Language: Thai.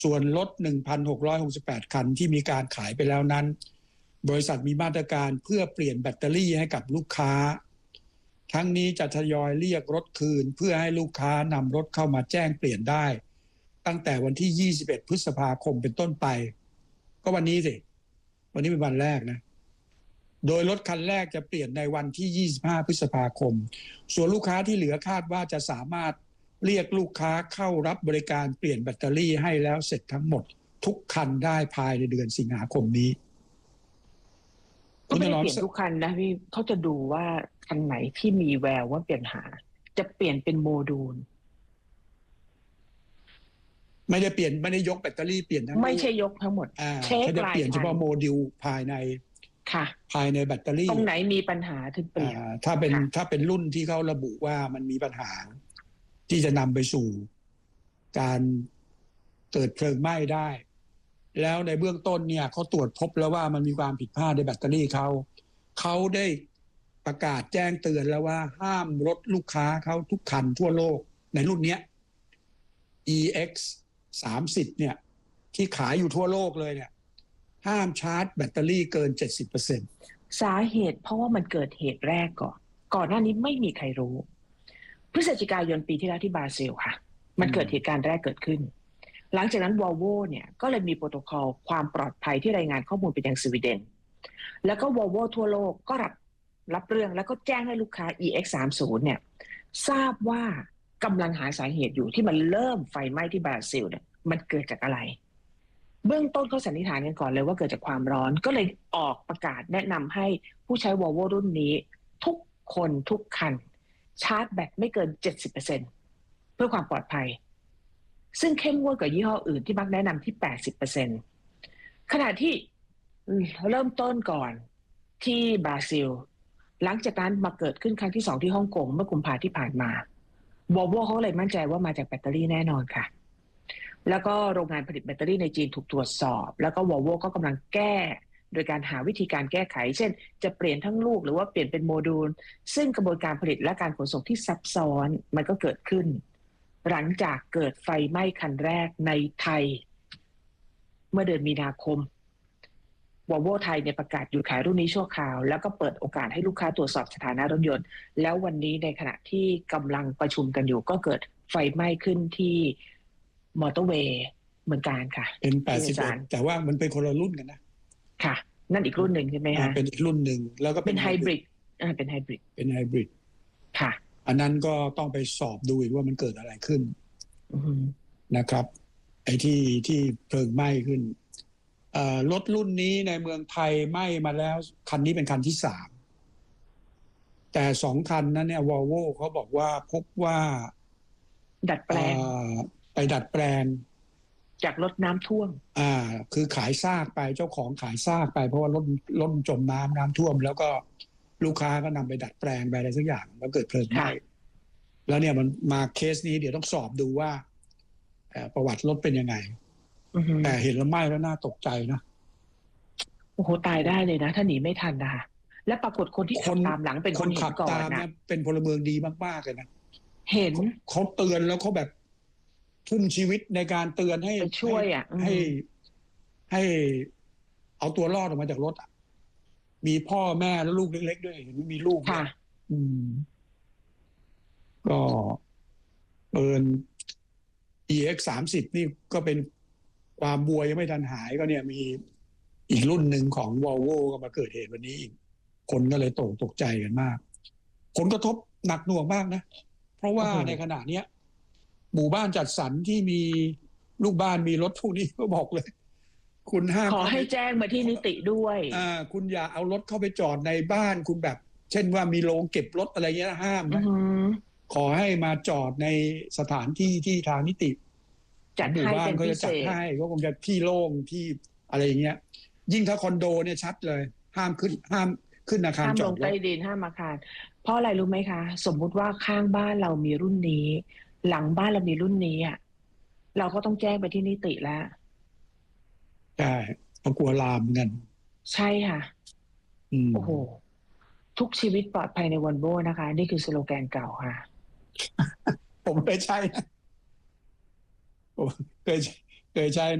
ส่วนรถ 1,668 คันที่มีการขายไปแล้วนั้นบริษัทมีมาตรการเพื่อเปลี่ยนแบตเตอรี่ให้กับลูกค้าทั้งนี้จะทยอยเรียกรถคืนเพื่อให้ลูกค้านำรถเข้ามาแจ้งเปลี่ยนได้ตั้งแต่วันที่21พฤษภาคมเป็นต้นไปก็วันนี้สิวันนี้เป็นวันแรกนะโดยรถคันแรกจะเปลี่ยนในวันที่25พฤษภาคมส่วนลูกค้าที่เหลือคาดว่าจะสามารถเรียกลูกค้าเข้ารับบริการเปลี่ยนแบตเตอรี่ให้แล้วเสร็จทั้งหมดทุกคันได้ภายในเดือนสิงหาคมนี้ก็ไม่ได้เปลี่ยนทุกคันนะพี่เขาจะดูว่าคันไหนที่มีแววว่าเปลี่ยนหาจะเปลี่ยนเป็นโมดูลไม่ได้เปลี่ยนไม่ได้ยกแบตเตอรี่เปลี่ยนทั้งไม่ใช่ยกทั้งหมดเช็คจะเปลี่ยนเฉพาะโมดูลภายในค่ะภายในแบตเตอรี่ตรงไหนมีปัญหาถึงเปลี่ยนถ้าเป็นรุ่นที่เขาระบุว่ามันมีปัญหาที่จะนำไปสู่การเกิดเพลิงไหม้ได้แล้วในเบื้องต้นเนี่ยเขาตรวจพบแล้วว่ามันมีความผิดพลาดในแบตเตอรี่เขาได้ประกาศแจ้งเตือนแล้วว่าห้ามรถลูกค้าเขาทุกคันทั่วโลกในรุ่นเนี้ย EX 30เนี่ยที่ขายอยู่ทั่วโลกเลยเนี่ยห้ามชาร์จแบตเตอรี่เกิน 70% สาเหตุเพราะว่ามันเกิดเหตุแรกก่อนหน้านี้ไม่มีใครรู้พฤศจิกายนปีที่แล้วที่บราซิลค่ะมันเกิดเหตุการณ์แรกเกิดขึ้นหลังจากนั้น Volvo เนี่ยก็เลยมีโปรโตคอลความปลอดภัยที่รายงานข้อมูลไปยังสวีเดนแล้วก็ Volvo ทั่วโลกก็รับเรื่องแล้วก็แจ้งให้ลูกค้า EX30 เนี่ยทราบว่ากำลังหาสาเหตุอยู่ที่มันเริ่มไฟไหม้ที่บราซิลเนี่ยมันเกิดจากอะไรเบื้องต้นเขาสันนิษฐานกันก่อนเลยว่าเกิดจากความร้อนก็เลยออกประกาศแนะนำให้ผู้ใช้ Volvo รุ่นนี้ทุกคนทุกคันชาร์จแบตไม่เกิน 70% เพื่อความปลอดภัยซึ่งเข้มงวดกว่ายี่ห้ออื่นที่มักแนะนำที่ 80% ขณะที่เริ่มต้นก่อนที่บราซิลหลังจากนั้นมาเกิดขึ้นครั้งที่2ที่ฮ่องกงเมื่อกุมภาพันธ์ที่ผ่านมา Volvo เขาเลยมั่นใจว่ามาจากแบตเตอรี่แน่นอนค่ะแล้วก็โรงงานผลิตแบตเตอรี่ในจีนถูกตรวจสอบแล้วก็ Volvo ก็กำลังแก้โดยการหาวิธีการแก้ไขเช่นจะเปลี่ยนทั้งลูกหรือว่าเปลี่ยนเป็นโมดูลซึ่งกระบวนการผลิตและการขนส่งที่ซับซ้อนมันก็เกิดขึ้นหลังจากเกิดไฟไหม้คันแรกในไทยเมื่อเดือนมีนาคม Volvo ไทยเนี่ยประกาศหยุดขายรุ่นนี้ชั่วคราวแล้วก็เปิดโอกาสให้ลูกค้าตรวจสอบสถานะรถยนต์แล้ววันนี้ในขณะที่กำลังประชุมกันอยู่ก็เกิดไฟไหม้ขึ้นที่มอเตอร์เวย์เหมือนกันค่ะเป็น81แต่ว่ามันเป็นคนละรุ่นกันนะค่ะนั่นอีกรุ่นหนึ่งใช่ไหมคะเป็นอีกรุ่นหนึ่งแล้วก็เป็นไฮบริดเป็นไฮบริดค่ะอันนั้นก็ต้องไปสอบดูอีกว่ามันเกิดอะไรขึ้นนะครับไอ้ที่เพลิงไหม้ขึ้นรถรุ่นนี้ในเมืองไทยไหม้มาแล้วคันนี้เป็นคันที่3แต่2คันนั้นเนี่ย Volvo เขาบอกว่าพบว่าดัดแปลงไปดัดแปลงจากรถน้ำท่วมคือขายซากไปเจ้าของขายซากไปเพราะว่ารถจมน้ำท่วมแล้วก็ลูกค้าก็นำไปดัดแปลงไปอะไรสักอย่างแล้วเกิดเพลิงไหม้แล้วเนี่ยมันมาเคสนี้เดี๋ยวต้องสอบดูว่าประวัติรถเป็นยังไงแต่เห็นแล้วไหม้แล้วน่าตกใจนะโอ้โหตายได้เลยนะถ้าหนีไม่ทันนะคะและปรากฏคนที่ขับตามหลังเป็นคนขับตามนะเป็นพลเมืองดีมากๆเลยนะเห็นเขาเตือนแล้วเขาแบบทุ่มชีวิตในการเตือนให้ช่วยให้เอาตัวรอดออกมาจากรถมีพ่อแม่และลูกเล็กๆด้วยเห็นมีลูกค่ะก็EX30 นี่ก็เป็นความบัวยังไม่ทันหายก็เนี่ยมีอีกรุ่นหนึ่งของ Volvo ก็มาเกิดเหตุวันนี้อีกคนก็เลยตกใจกันมากผลกระทบหนักหน่วงมากนะเพราะว่าในขณะเนี้ยหมู่บ้านจัดสรรที่มีลูกบ้านมีรถพวกนี้ก็บอกเลยคุณห้ามขอให้แจ้งมาที่นิติด้วยคุณอย่าเอารถเข้าไปจอดในบ้านคุณแบบเช่นว่ามีโรงเก็บรถอะไรเงี้ยห้ามนะขอให้มาจอดในสถานที่ที่ทางนิติจัดให้เป็นพิเศษก็คงจะที่โล่งที่อะไรอย่างเงี้ยยิ่งถ้าคอนโดเนี่ยชัดเลยห้ามขึ้นอาคารจอดรถห้ามลงใต้ดินห้ามอาคารเพราะอะไรรู้ไหมคะสมมุติว่าข้างบ้านเรามีรุ่นนี้หลังบ้านเรามีรุ่นนี้เราก็ต้องแจ้งไปที่นิติแล้วใช่เพราะกลัวลามเงินใช่ค่ะโอ้โหทุกชีวิตปลอดภัยในวันโบนะคะนี่คือสโลแกนเก่าค่ะผมไม่ใช่นะเคเคยใช้